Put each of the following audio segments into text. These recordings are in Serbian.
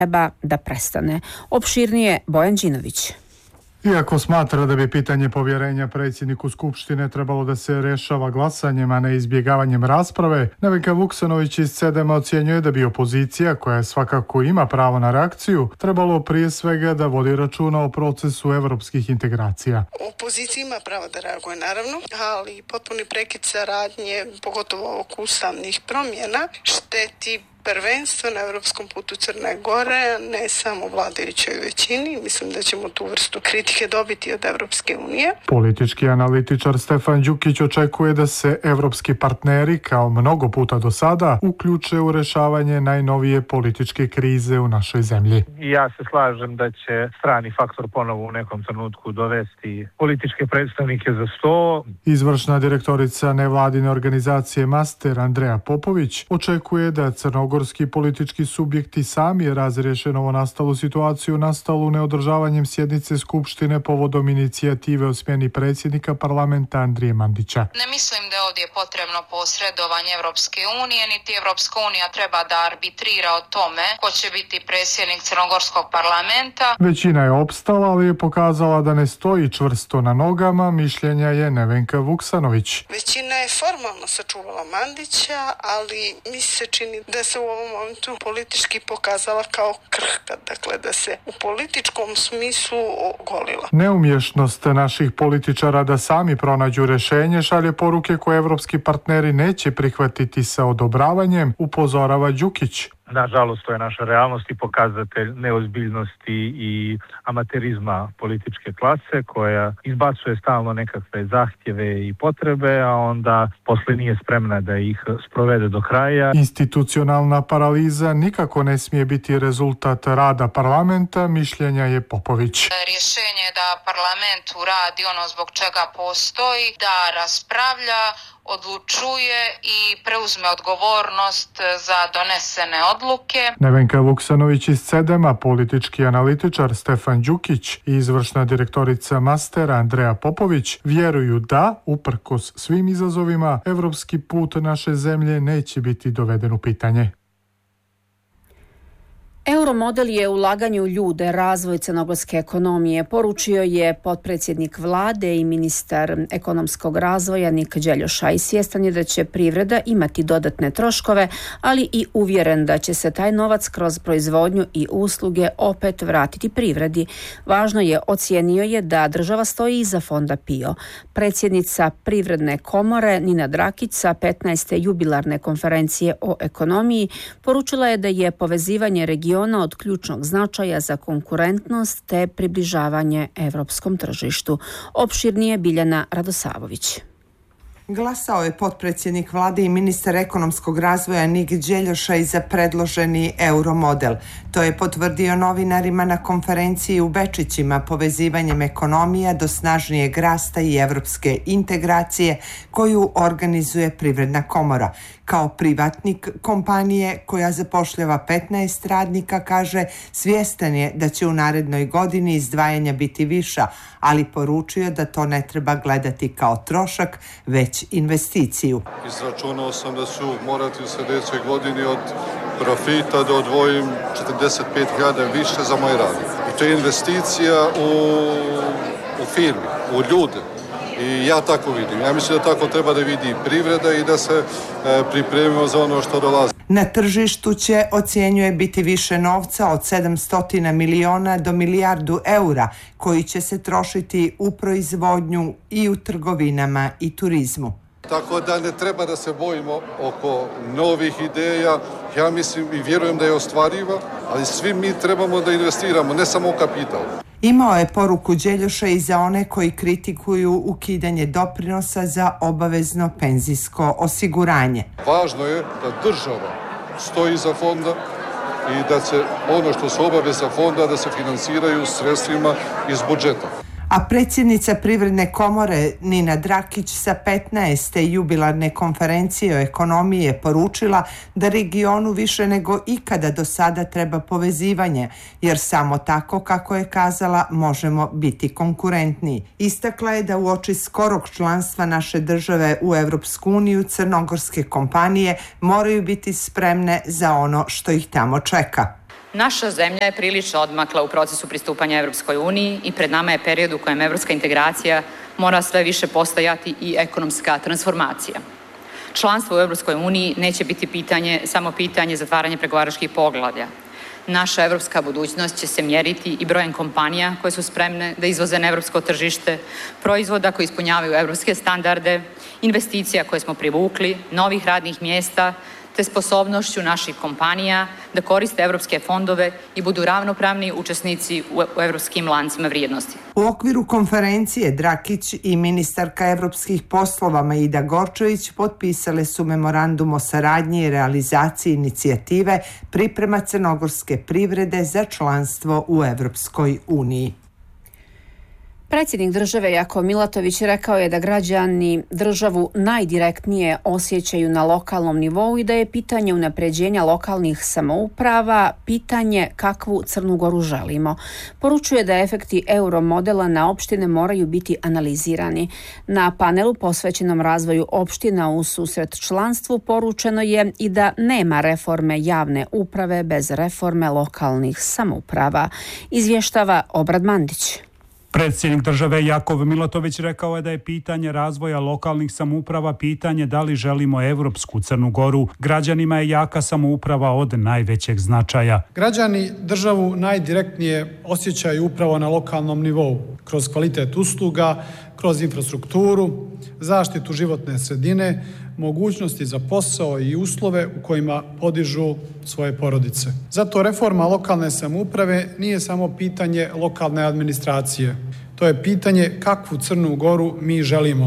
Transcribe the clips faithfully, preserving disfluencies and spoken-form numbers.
treba da prestane. Opširnije Bojan Đinović. Iako smatra da bi pitanje povjerenja predsjedniku Skupštine trebalo da se rješava glasanjem, a ne izbjegavanjem rasprave, Nevenka Vuksanović iz C D M ocjenjuje da bi opozicija, koja svakako ima pravo na reakciju, trebalo prije svega da vodi računa o procesu evropskih integracija. Opozicija ima pravo da reaguje, naravno, ali potpuni prekid saradnje, pogotovo ovog ustavnih promjena, šteti prvenstvo na evropskom putu Crne Gore, ne samo vladajućoj većini. Mislim da ćemo tu vrstu kritike dobiti od Evropske unije. Politički analitičar Stefan Đukić očekuje da se evropski partneri, kao mnogo puta do sada, uključe u rješavanje najnovije političke krize u našoj zemlji. Ja se slažem da će strani faktor ponovo u nekom trenutku dovesti političke predstavnike za sto. Izvršna direktorica nevladine organizacije Master Andreja Popović očekuje da Crnogorski Gorski politički subjekti sami razriješe novonastalu situaciju nastalu neodržavanjem sjednice Skupštine povodom inicijative o smjeni predsjednika parlamenta Andrije Mandića. Ne mislim da je ovdje potrebno posredovanje Evropske unije, niti Evropska unija treba da arbitrira o tome ko će biti predsjednik Crnogorskog parlamenta. Većina je opstala, ali je pokazala da ne stoji čvrsto na nogama, mišljenja je Nevenka Vuksanović. Većina je formalno sačuvala Mandića, ali mi se čini da se u ovom momentu politički pokazala kao krhka, dakle da se u političkom smislu ogolila. Neumješnost naših političara da sami pronađu rješenje šalje poruke koje evropski partneri neće prihvatiti sa odobravanjem, upozorava Đukić. Nažalost, to je naša realnost i pokazatelj neozbiljnosti i amaterizma političke klase koja izbacuje stalno nekakve zahtjeve i potrebe, a onda posle nije spremna da ih sprovede do kraja. Institucionalna paraliza nikako ne smije biti rezultat rada parlamenta, mišljenja je Popović. Rješenje je da parlament uradi ono zbog čega postoji, da raspravlja, odlučuje i preuzme odgovornost za donesene odluke. Nevenka Vuksanović iz C D M-a, politički analitičar Stefan Đukić i izvršna direktorica Mastera Andreja Popović vjeruju da, uprkos svim izazovima, evropski put naše zemlje neće biti doveden u pitanje. Euromodel je ulaganje u ljude, razvoj crnogorske ekonomije, poručio je potpredsjednik vlade i ministar ekonomskog razvoja Nik Đeljoša i svjestan je da će privreda imati dodatne troškove, ali i uvjeren da će se taj novac kroz proizvodnju i usluge opet vratiti privredi. Važno je, ocijenio je, da država stoji iza fonda P I O. Predsjednica Privredne komore Nina Drakić sa petnaeste jubilarne konferencije o ekonomiji poručila je da je povezivanje regiona od ključnog značaja za konkurentnost te približavanje evropskom tržištu. Opširnije Biljana Radosavović. Glasao je potpredsjednik vlade i ministar ekonomskog razvoja Nik Đeljoša i za predloženi euromodel. To je potvrdio novinarima na konferenciji u Bečićima povezivanjem ekonomija do snažnijeg rasta i evropske integracije koju organizuje Privredna komora. Kao privatnik kompanije koja zapošljava petnaest radnika, kaže, svjestan je da će u narednoj godini izdvajanja biti viša, ali poručio da to ne treba gledati kao trošak, već investiciju. Izračunao sam da ću morati u sljedećoj godini od profita da odvojim četrdeset pet hiljada više za moj rad. I to je investicija u, u firmi, u ljude. I ja tako vidim. Ja mislim da tako treba da vidi i privreda i da se e, pripremimo za ono što dolazi. Na tržištu će, ocjenjuje, biti više novca od sedamsto miliona do milijardu eura koji će se trošiti u proizvodnju i u trgovinama i turizmu. Tako da ne treba da se bojimo oko novih ideja. Ja mislim i vjerujem da je ostvariva, ali svi mi trebamo da investiramo, ne samo u kapital. Imao je poruku Đeljoša i za one koji kritikuju ukidanje doprinosa za obavezno penzijsko osiguranje. Važno je da država stoji iza fonda i da se ono što su obaveze fonda da se finansiraju sredstvima iz budžeta. A predsjednica Privredne komore Nina Drakić sa petnaeste jubilarne konferencije o ekonomiji je poručila da regionu više nego ikada do sada treba povezivanje, jer samo tako, kako je kazala, možemo biti konkurentniji. Istakla je da uoči skorog članstva naše države u Evropsku uniju crnogorske kompanije moraju biti spremne za ono što ih tamo čeka. Naša zemlja je prilično odmakla u procesu pristupanja Evropskoj uniji i pred nama je period u kojem evropska integracija mora sve više postajati i ekonomska transformacija. Članstvo u Evropskoj uniji neće biti pitanje, samo pitanje zatvaranja pregovaračkih poglavlja. Naša evropska budućnost će se mjeriti i brojem kompanija koje su spremne da izvoze na evropsko tržište, proizvoda koji ispunjavaju evropske standarde, investicija koje smo privukli, novih radnih mjesta, te sposobnošću naših kompanija da koriste evropske fondove i budu ravnopravni učesnici u evropskim lancima vrijednosti. U okviru konferencije Drakić i ministarka evropskih poslova Maida Gorčević potpisale su memorandum o saradnji i realizaciji inicijative Priprema crnogorske privrede za članstvo u Evropskoj uniji. Predsjednik države Jakov Milatović rekao je da građani državu najdirektnije osjećaju na lokalnom nivou i da je pitanje unapređenja lokalnih samouprava pitanje kakvu Crnu Goru želimo. Poručuje da efekti euromodela na opštine moraju biti analizirani. Na panelu posvećenom razvoju opština u susret članstvu poručeno je i da nema reforme javne uprave bez reforme lokalnih samouprava. Izvještava Obrad Mandić. Predsjednik države Jakov Milatović rekao je da je pitanje razvoja lokalnih samouprava pitanje da li želimo evropsku Crnu Goru. Građanima je jaka samouprava od najvećeg značaja. Građani državu najdirektnije osjećaju upravo na lokalnom nivou, kroz kvalitet usluga, kroz infrastrukturu, zaštitu životne sredine, mogućnosti za posao i uslove u kojima podižu svoje porodice. Zato reforma lokalne samouprave nije samo pitanje lokalne administracije. To je pitanje kakvu Crnu Goru mi želimo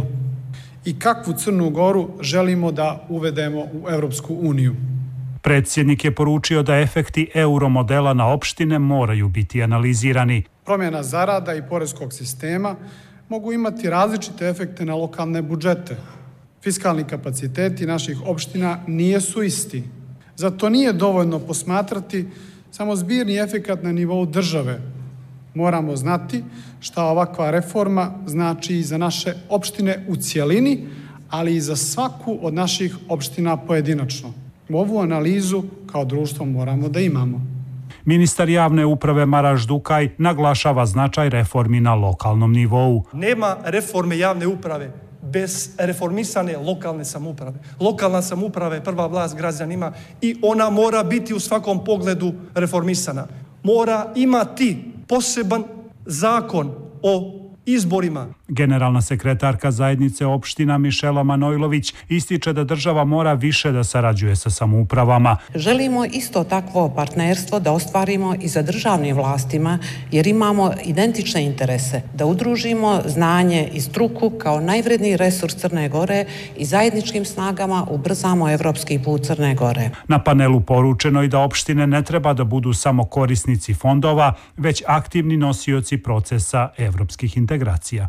i kakvu Crnu Goru želimo da uvedemo u Evropsku uniju. Predsjednik je poručio da efekti euromodela na opštine moraju biti analizirani. Promjena zarada i poreskog sistema mogu imati različite efekte na lokalne budžete. Fiskalni kapaciteti naših opština nisu isti. Zato nije dovoljno posmatrati samo zbirni efekat na nivou države. Moramo znati šta ovakva reforma znači i za naše opštine u cijelini, ali i za svaku od naših opština pojedinačno. Ovu analizu kao društvo moramo da imamo. Ministar javne uprave Maraš Dukaj naglašava značaj reformi na lokalnom nivou. Nema reforme javne uprave bez reformisane lokalne samouprave. Lokalna samouprava je prva vlast građanima i ona mora biti u svakom pogledu reformisana. Mora imati poseban zakon o izborima. Generalna sekretarka zajednice opština Mišela Manojlović ističe da država mora više da sarađuje sa samoupravama. Želimo isto takvo partnerstvo da ostvarimo i za državnim vlastima jer imamo identične interese da udružimo znanje i struku kao najvredniji resurs Crne Gore i zajedničkim snagama ubrzamo evropski put Crne Gore. Na panelu poručeno je da opštine ne treba da budu samo korisnici fondova, već aktivni nosioci procesa evropskih integracija.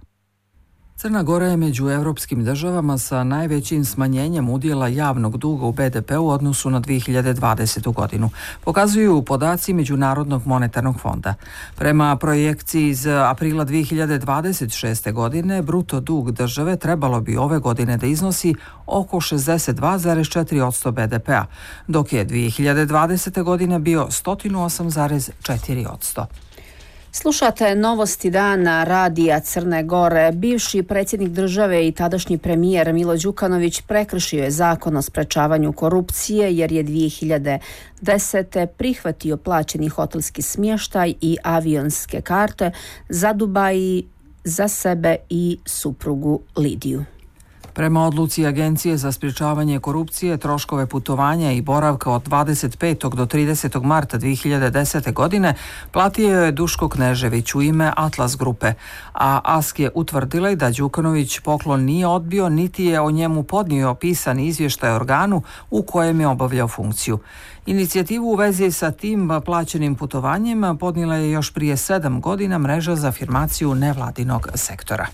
Crna Gora je među evropskim državama sa najvećim smanjenjem udjela javnog duga u be de pe u odnosu na dvije hiljade dvadesetu. godinu. Pokazuju podaci Međunarodnog monetarnog fonda. Prema projekciji iz aprila dvije hiljade dvadeset šeste. godine, bruto dug države trebalo bi ove godine da iznosi oko šezdeset dva zarez četiri posto be de pea, dok je dvije hiljade dvadesete. godine bio sto osam zarez četiri posto. Slušate novosti dana radija Crne Gore. Bivši predsjednik države i tadašnji premijer Milo Đukanović prekršio je zakon o sprečavanju korupcije jer je dvije hiljade desete. prihvatio plaćeni hotelski smještaj i avionske karte za Dubaji za sebe i suprugu Lidiju. Prema odluci Agencije za sprječavanje korupcije, troškove putovanja i boravka od dvadeset petog do tridesetog marta dvije hiljade desete. godine platio je Duško Knežević u ime Atlas grupe, a Ask je utvrdila da Đukanović poklon nije odbio niti je o njemu podnio pisani izvještaj organu u kojem je obavljao funkciju. Inicijativu u vezi sa tim plaćenim putovanjem podnijela je još prije sedam godina mreža za afirmaciju nevladinog sektora.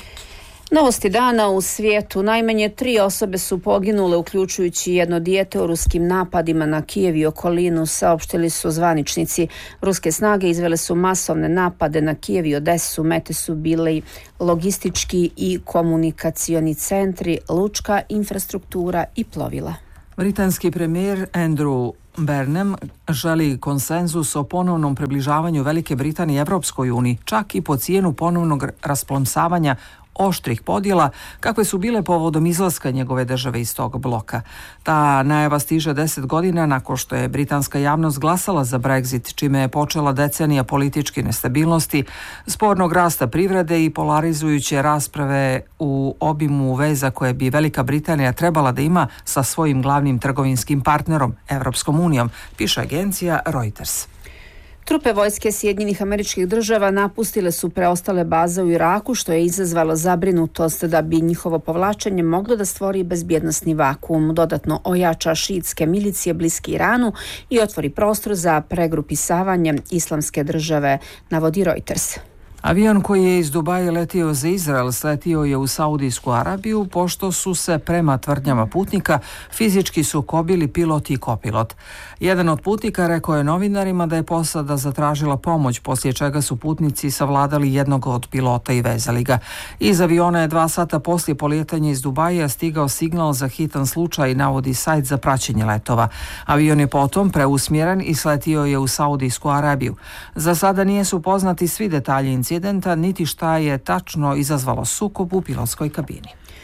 Novosti dana u svijetu. Najmanje tri osobe su poginule, uključujući jedno dijete u ruskim napadima na Kijev i okolinu, saopštili su zvaničnici. Ruske snage izvele su masovne napade na Kijev i Odesu. Mete su bili logistički i komunikacioni centri, lučka infrastruktura i plovila. Britanski premijer Andrew Bernem želi konsenzus o ponovnom približavanju Velike Britanije Evropskoj uniji, čak i po cijenu ponovnog rasplamsavanja oštrih podjela kakve su bile povodom izlaska njegove države iz tog bloka. Ta najava stiže deset godina nakon što je britanska javnost glasala za Brexit, čime je počela decenija političke nestabilnosti, spornog rasta privrede i polarizujuće rasprave u obimu veza koje bi Velika Britanija trebala da ima sa svojim glavnim trgovinskim partnerom, Evropskom unijom, piše agencija Reuters. Trupe vojske Sjedinjenih Američkih Država napustile su preostale baze u Iraku, što je izazvalo zabrinutost da bi njihovo povlačenje moglo da stvori bezbjednosni vakuum, dodatno ojača šiitske milicije bliski Iranu i otvori prostor za pregrupisavanje Islamske države, navodi Reuters. Avion koji je iz Dubaja letio za Izrael sletio je u Saudijsku Arabiju pošto su se prema tvrdnjama putnika fizički sukobili pilot i kopilot. Jedan od putnika rekao je novinarima da je posada zatražila pomoć, poslije čega su putnici savladali jednog od pilota i vezali ga. Iz aviona je dva sata poslije polijetanja iz Dubaja stigao signal za hitan slučaj, navodi sajt za praćenje letova. Avion je potom preusmjeren i sletio je u Saudijsku Arabiju. Za sada nisu poznati svi detalji incidenta, niti šta je tačno izazvalo sukob u pilotskoj kabini.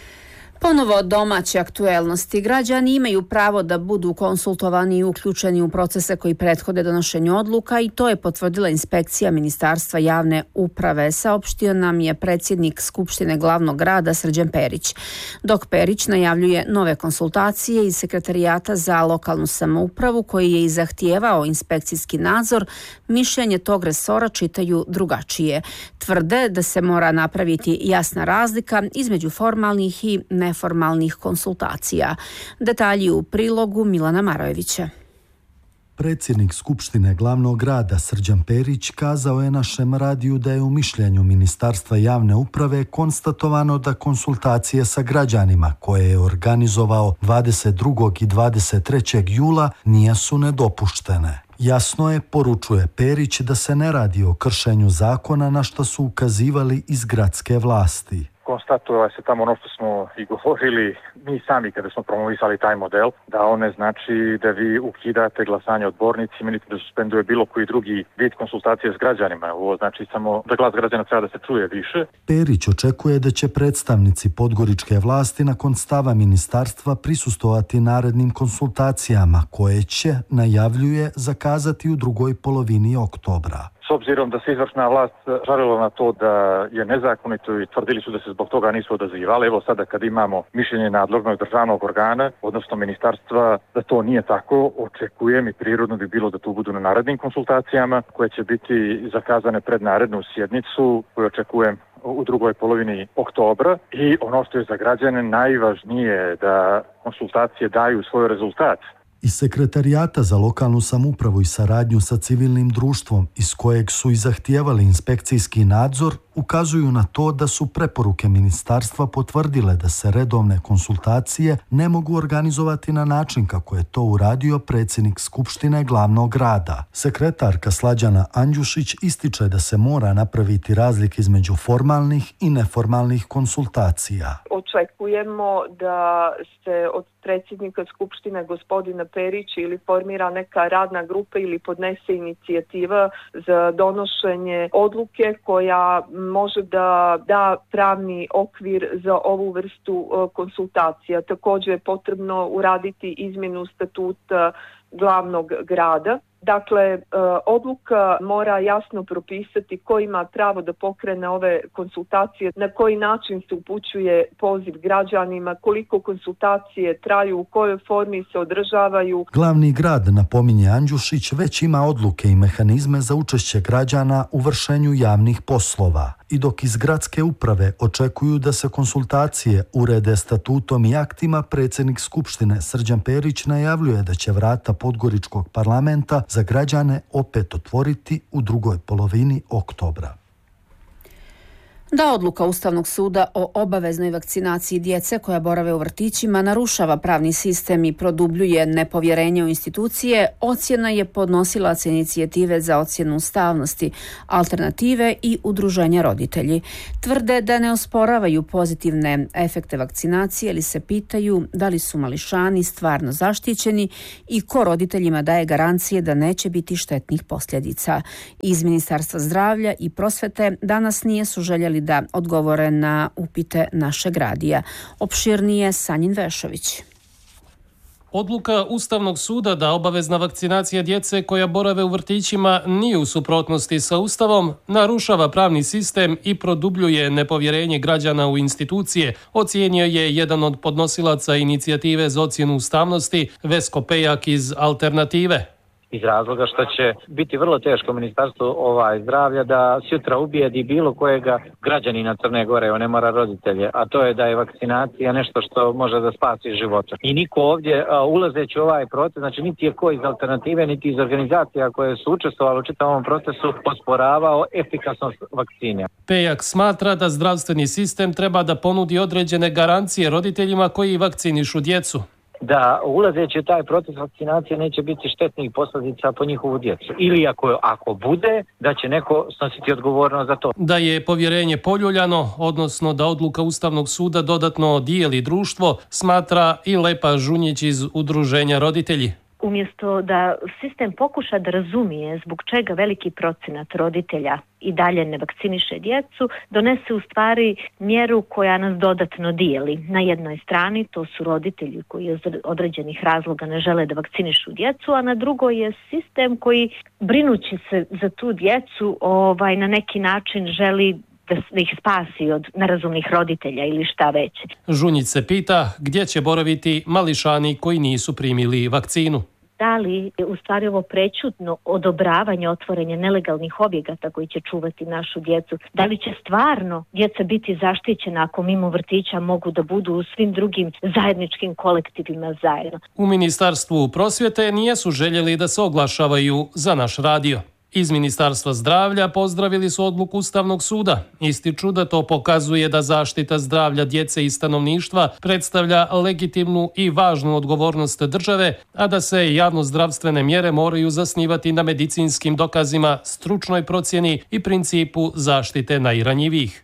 Ponovo domaće aktuelnosti. Građani imaju pravo da budu konsultovani i uključeni u procese koji prethode donošenju odluka i to je potvrdila inspekcija Ministarstva javne uprave. Saopštio nam je predsjednik Skupštine glavnog grada Srđan Perić. Dok Perić najavljuje nove konsultacije iz Sekretarijata za lokalnu samoupravu koji je i zahtijevao inspekcijski nadzor, mišljenje tog resora čitaju drugačije. Tvrde da se mora napraviti jasna razlika između formalnih i neformalnih konsultacija. Detalji u prilogu Milana Marojevića. Predsjednik Skupštine glavnog grada Srđan Perić kazao je našem radiju da je u mišljenju Ministarstva javne uprave konstatovano da konsultacije sa građanima koje je organizovao dvadeset drugog i dvadeset trećeg jula nisu nedopuštene. Jasno je, poručuje Perić, da se ne radi o kršenju zakona na što su ukazivali iz gradske vlasti. Konstatovalo se tamo ono što smo i govorili mi sami kada smo promovisali taj model, da on ne znači da vi ukidate glasanje odbornicima, niti da suspenduje bilo koji drugi vid konsultacije s građanima. Ovo znači samo da glas građana treba da se čuje više. Perić očekuje da će predstavnici podgoričke vlasti nakon stava ministarstva prisustovati narednim konsultacijama koje će, najavljuje, zakazati u drugoj polovini oktobra. S obzirom da se izvršna vlast žalila na to da je nezakonito i tvrdili su da se zbog toga nisu odazivali, evo sada kad imamo mišljenje nadležnog državnog organa, odnosno ministarstva, da to nije tako, očekujem i prirodno bi bilo da tu budu na narednim konsultacijama koje će biti zakazane pred narednu sjednicu koju očekujem u drugoj polovini oktobra. I ono što je za građane najvažnije da konsultacije daju svoj rezultat. Iz Sekretarijata za lokalnu samoupravu i saradnju sa civilnim društvom, iz kojeg su i zahtijevali inspekcijski nadzor, ukazuju na to da su preporuke ministarstva potvrdile da se redovne konsultacije ne mogu organizovati na način kako je to uradio predsjednik Skupštine glavnog grada. Sekretarka Slađana Andjušić ističe da se mora napraviti razlika između formalnih i neformalnih konsultacija. Očekujemo da se od predsjednika Skupštine gospodina Perića ili formira neka radna grupa ili podnese inicijativa za donošenje odluke koja može da da pravni okvir za ovu vrstu konsultacija. Također je potrebno uraditi izmjenu statuta glavnog grada. Dakle, odluka mora jasno propisati ko ima pravo da pokrene ove konsultacije, na koji način se upućuje poziv građanima, koliko konsultacije traju, u kojoj formi se održavaju. Glavni grad, napominje Andjušić, već ima odluke i mehanizme za učešće građana u vršenju javnih poslova. I dok iz gradske uprave očekuju da se konsultacije urede statutom i aktima, predsjednik Skupštine Srđan Perić najavljuje da će vrata Podgoričkog parlamenta za građane opet otvoriti u drugoj polovini oktobra. Da odluka Ustavnog suda o obaveznoj vakcinaciji djece koja borave u vrtićima narušava pravni sistem i produbljuje nepovjerenje u institucije, ocjena je podnosilaca inicijative za ocjenu ustavnosti, Alternative i udruženja roditelji. Tvrde da ne osporavaju pozitivne efekte vakcinacije, ali se pitaju da li su mališani stvarno zaštićeni i ko roditeljima daje garancije da neće biti štetnih posljedica. Iz Ministarstva zdravlja i prosvete danas nije su željeli da odgovore na upite našeg radija. Opširnije Sanjin Vešović. Odluka Ustavnog suda da obavezna vakcinacija djece koja borave u vrtićima nije u suprotnosti sa Ustavom, narušava pravni sistem i produbljuje nepovjerenje građana u institucije, ocijenio je jedan od podnosilaca inicijative za ocjenu ustavnosti, Vesko Pejak iz Alternative. Iz razloga što će biti vrlo teško ministarstvo ovaj zdravlja da sutra ubijedi bilo kojega građanina Crne Gore, on ne mora roditelje, a to je da je vakcinacija nešto što može da spasi života. I niko ovdje a, ulazeći u ovaj proces, znači niti je ko iz Alternative, niti iz organizacija koje su učestvovali u čitavom procesu osporavao efikasnost vakcine. Pejak smatra da zdravstveni sistem treba da ponudi određene garancije roditeljima koji vakcinišu djecu. Da ulazeći u taj proces vakcinacije neće biti štetnih posljedica po njihovu djecu. Ili ako, ako bude, da će neko snositi odgovornost za to. Da je povjerenje poljuljano, odnosno da odluka Ustavnog suda dodatno dijeli društvo, smatra i Lepa Žunjić iz udruženja roditelji. Umjesto da sistem pokuša da razumije zbog čega veliki procenat roditelja i dalje ne vakciniše djecu, donese u stvari mjeru koja nas dodatno dijeli. Na jednoj strani to su roditelji koji iz određenih razloga ne žele da vakcinišu djecu, a na drugoj je sistem koji, brinući se za tu djecu, ovaj, na neki način želi da ih spasi od nerazumnih roditelja ili šta već. Žunjić se pita gdje će boraviti mališani koji nisu primili vakcinu. Da li je u stvari ovo prečutno odobravanje otvorenja nelegalnih objekata koji će čuvati našu djecu? Da li će stvarno djeca biti zaštićena ako mimo vrtića mogu da budu u svim drugim zajedničkim kolektivima zajedno? U Ministarstvu prosvjete nijesu željeli da se oglašavaju za naš radio. Iz Ministarstva zdravlja pozdravili su odluku Ustavnog suda. Ističu da to pokazuje da zaštita zdravlja djece i stanovništva predstavlja legitimnu i važnu odgovornost države, a da se javnozdravstvene mjere moraju zasnivati na medicinskim dokazima, stručnoj procjeni i principu zaštite najranjivijih.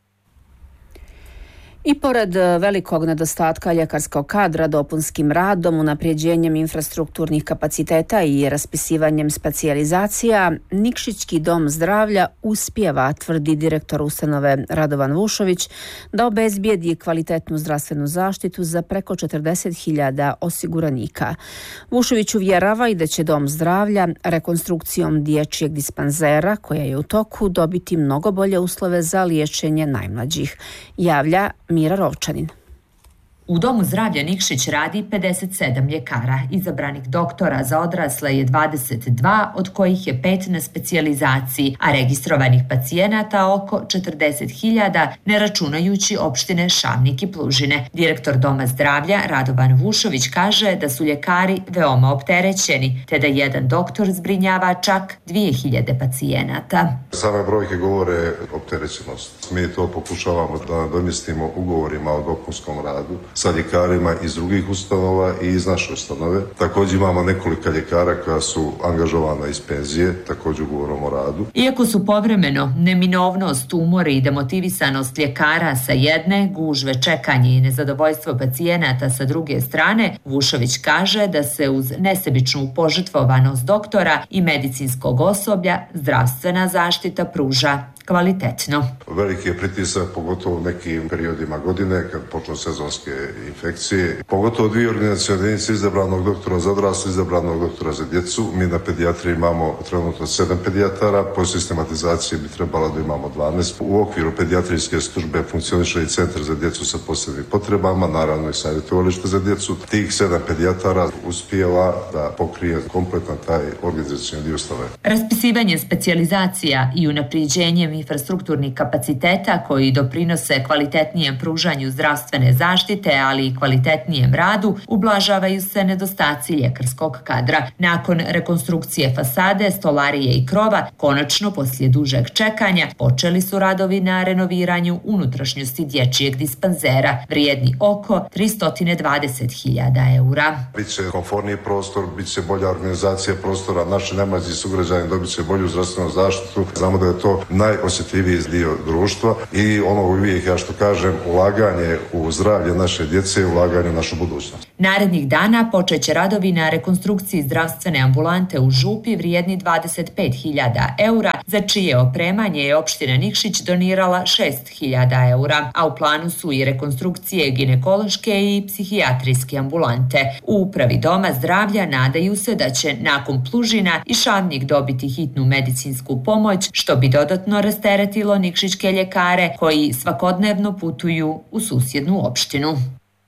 I pored velikog nedostatka ljekarskog kadra, dopunskim radom, unapređenjem infrastrukturnih kapaciteta i raspisivanjem specijalizacija, Nikšićki dom zdravlja uspijeva, tvrdi direktor ustanove Radovan Vušović, da obezbijedi kvalitetnu zdravstvenu zaštitu za preko četrdeset hiljada osiguranika. Vušović uvjerava i da će dom zdravlja rekonstrukcijom dječjeg dispanzera, koja je u toku, dobiti mnogo bolje uslove za liječenje najmlađih. Javlja Mira Rovčanin. U Domu zdravlja Nikšić radi pedeset sedam ljekara, izabranih doktora za odrasle je dvadeset dva, od kojih je pet na specijalizaciji, a registrovanih pacijenata oko četrdeset hiljada, ne računajući opštine Šavnik i Plužine. Direktor Doma zdravlja Radovan Vušović kaže da su ljekari veoma opterećeni, te da jedan doktor zbrinjava čak dvije hiljade pacijenata. Same brojke govore opterećenost. Mi to pokušavamo da nadomjestimo ugovorima o dopunskom radu sa ljekarima iz drugih ustanova i iz naše ustanove. Također imamo nekoliko ljekara koja su angažovana iz penzije, također ugovorom o radu. Iako su povremeno neminovnost, umori i demotivisanost ljekara sa jedne, gužve, čekanje i nezadovoljstvo pacijenata sa druge strane, Vušović kaže da se uz nesebičnu požrtvovanost doktora i medicinskog osoblja zdravstvena zaštita pruža kvalitetno. Veliki je pritisak, pogotovo u nekim periodima godine, kad počnu sezonske infekcije. Pogotovo dvije organizacijone jedinice izabranog doktora za odrasle, izabranog doktora za djecu. Mi na pedijatriji imamo trenutno sedam pedijatara, po sistematizaciji bi trebalo da imamo dvanaest. U okviru pedijatrijske službe funkcioniše i centar za djecu sa posebnim potrebama, naravno i savjetovalište za djecu. Tih sedam pedijatara uspijeva da pokrije kompletan taj organizacijni dio stave. Raspisivanje specijalizacija i unapređenjem infrastrukturnih kapaciteta koji doprinose kvalitetnijem pružanju zdravstvene zaštite, ali i kvalitetnijem radu, ublažavaju se nedostaci ljekarskog kadra. Nakon rekonstrukcije fasade, stolarije i krova, konačno poslije dužeg čekanja, počeli su radovi na renoviranju unutrašnjosti dječjeg dispanzera, vrijedni oko tristo dvadeset hiljada eura. Biće komforniji prostor, biće bolja organizacija prostora, naši najmlađi sugrađani dobit će bolju zdravstvenu zaštitu. Znamo da je to najosjetljiviji dio društva i ono uvijek, ja što kažem, ulaganje u zdravlje naše djece, ulaganje u našu budućnost. Narednih dana počeće radovi na rekonstrukciji zdravstvene ambulante u Župi vrijedni dvadeset pet hiljada eura, za čije opremanje je opština Nikšić donirala šest hiljada eura, a u planu su i rekonstrukcije ginekološke i psihijatrijske ambulante. U upravi Doma zdravlja nadaju se da će nakon Plužina i Šavnik dobiti hitnu medicinsku pomoć, što bi dodatno rasteretilo nikšićke ljekare koji svakodnevno putuju u susjednu opštinu.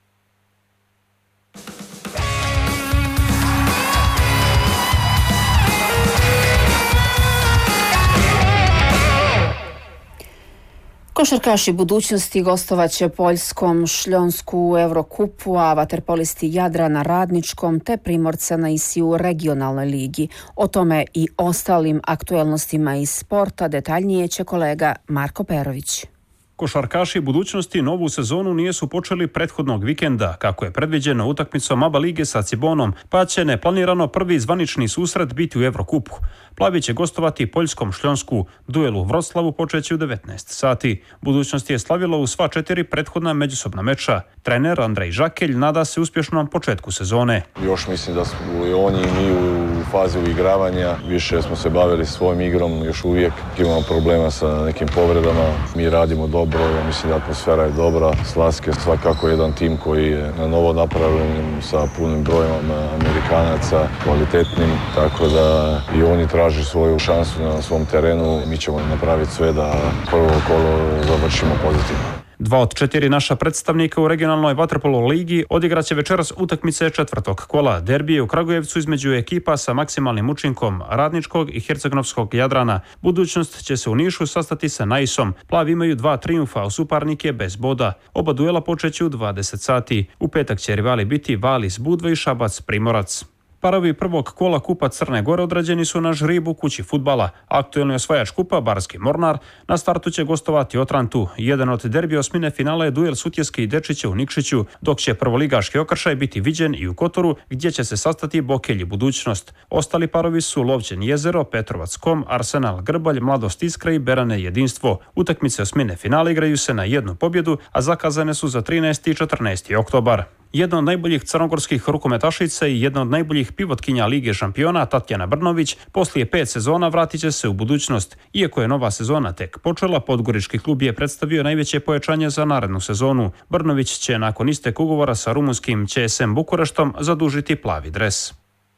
Košarkaši budućnosti gostovaće Poljskom Šljonsku u Eurokupu, a vaterpolisti Jadra na Radničkom te Primorca na Isi u regionalnoj ligi. O tome i ostalim aktuelnostima iz sporta detaljnije će kolega Marko Perović. Košarkaši budućnosti novu sezonu nijesu počeli prethodnog vikenda, kako je predviđeno utakmicom ABA lige sa Cibonom, pa će neplanirano prvi zvanični susret biti u Evrokupu. Plavi će gostovati Poljskom Šljonsku, duel u Vroclavu počeće u devetnaest sati. Budućnost je slavila u sva četiri prethodna međusobna meča. Trener Andrej Žakelj nada se uspješnom početku sezone. Još mislim da smo i oni i mi u fazi uigravanja, više smo se bavili svojim igrom, još uvijek imamo problema sa nekim povredama. Mi radimo dobro. Ja mislim da atmosfera je dobra. Slask je svakako jedan tim koji je na novo napravljen sa punim brojem Amerikanaca, kvalitetnim, tako da i oni traže svoju šansu na svom terenu. Mi ćemo napraviti sve da prvo kolo završimo pozitivno. Dva od četiri naša predstavnika u regionalnoj vaterpolo ligi odigraće večeras utakmice četvrtog kola. Derbije u Kragujevcu između ekipa sa maksimalnim učinkom Radničkog i Herceg-Novskog Jadrana. Budućnost će se u Nišu sastati sa Naisom. Plavi imaju dva triumfa, a suparnike bez boda. Oba duela počeće u dvadeset sati. U petak će rivali biti Valis Budva i Šabac Primorac. Parovi prvog kola Kupa Crne Gore odrađeni su na žribu kući fudbala. Aktuelni osvajač kupa, Barski Mornar, na startu će gostovati Otrantu. Jedan od derbi osmine finala je duel Sutjeske i Dečića u Nikšiću, dok će prvoligaški okršaj biti viđen i u Kotoru, gdje će se sastati Bokelj i Budućnost. Ostali parovi su Lovćen Jezero, Petrovac Kom, Arsenal Grbalj, Mladost Iskra i Berane Jedinstvo. Utakmice osmine finala igraju se na jednu pobjedu, a zakazane su za trinaesti i četrnaesti oktobar. Jedna od najboljih crnogorskih rukometašica i jedna od najboljih pivotkinja Lige šampiona, Tatjana Brnović, poslije pet sezona vratit će se u Budućnost. Iako je nova sezona tek počela, Podgorički klub je predstavio najveće pojačanje za narednu sezonu. Brnović će nakon isteka ugovora sa rumunskim Č S M Bukureštom zadužiti plavi dres.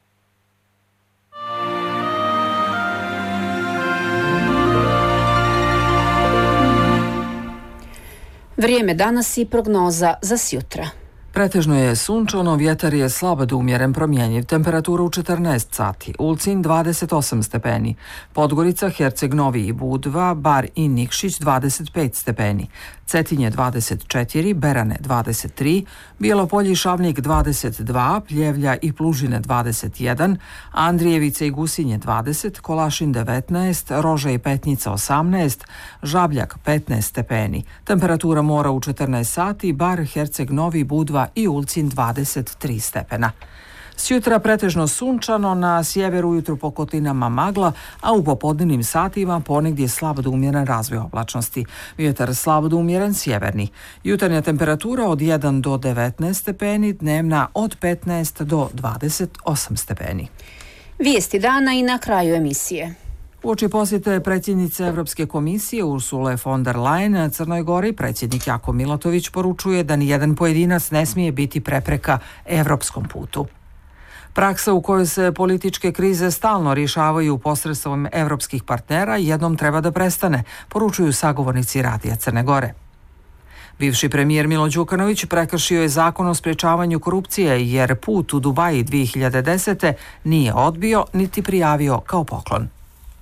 Vrijeme danas i prognoza za sjutra. Pretežno je sunčano, vjetar je slab do umjeren promjenjiv, temperatura u četrnaest sati, Ulcinj dvadeset osam stepeni, Podgorica, Herceg Novi i Budva, Bar i Nikšić dvadeset pet stepeni, Cetinje dvadeset četiri, Berane dvadeset tri, Bijelopolje i Šavnik dvadeset dva, Pljevlja i Plužine dvadeset jedan, Andrijevice i Gusinje dvadeset, Kolašin devetnaest, Roža i Petnica osamnaest, Žabljak petnaest stepeni, temperatura mora u četrnaest sati, Bar, Herceg Novi, Budva i Ulcinj dvadeset tri stepena. Sjutra pretežno sunčano, na sjeveru ujutru po kotlinama magla, a u popodnevnim satima ponegdje slabo do umjeren razvoj oblačnosti. Vjetar slabo do umjeren sjeverni. Jutarnja temperatura od jedan do devetnaest stepeni, dnevna od petnaest do dvadeset osam stepeni. Vijesti dana i na kraju emisije. Uoči posjete predsjednice Evropske komisije Ursule von der Leyen Crnoj Gori, predsjednik Jako Milatović poručuje da nijedan pojedinac ne smije biti prepreka evropskom putu. Praksa u kojoj se političke krize stalno rješavaju posredstvom evropskih partnera jednom treba da prestane, poručuju sagovornici Radija Crne Gore. Bivši premijer Milo Đukanović prekršio je zakon o sprječavanju korupcije jer put u Dubaji dvije hiljade desete nije odbio niti prijavio kao poklon.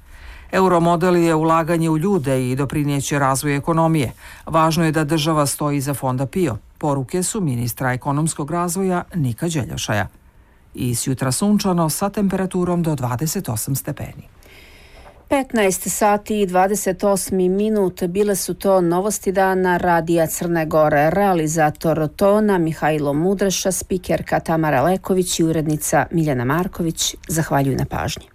Euromodel je ulaganje u ljude i doprinijeće razvoju ekonomije. Važno je da država stoji iza fonda PIO. Poruke su ministra ekonomskog razvoja Nika Đeljošaja. I sjutra sunčano sa temperaturom do dvadeset osam stepeni. petnaest sati i dvadeset osam minut bile su to novosti dana Radija Crne Gore. Realizator tona Mihajlo Mudreša, spikerka Tamara Leković i urednica Miljana Marković. Zahvaljuju na pažnji.